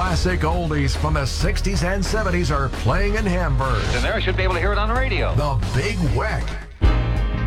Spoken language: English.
classic oldies from the 60s and 70s are playing in Hamburg. And there I should be able to hear it on the radio. The Big Weck